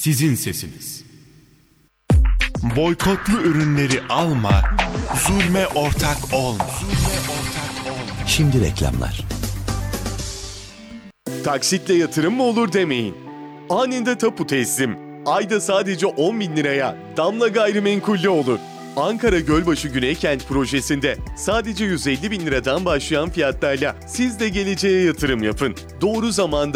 sizin sesiniz. Boykotlu ürünleri alma, zulme ortak olma. Şimdi reklamlar. Taksitle yatırım mı olur demeyin. Anında tapu teslim. Ayda sadece 10 bin liraya Damla Gayrimenkul'de olur. Ankara Gölbaşı Güneykent projesinde sadece 150 bin liradan başlayan fiyatlarla siz de geleceğe yatırım yapın. Doğru zamanda